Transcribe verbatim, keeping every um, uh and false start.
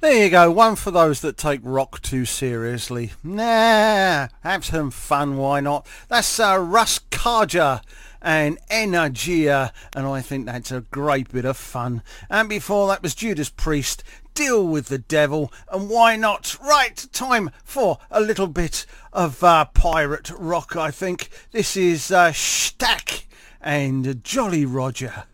There you go, one for those that take rock too seriously. Nah, have some fun, why not? That's uh, Russ Carger and Energia, and I think that's a great bit of fun. And before that was Judas Priest, Deal with the Devil, and why not? Right, time for a little bit of uh, pirate rock, I think. This is uh, Stack and Jolly Roger.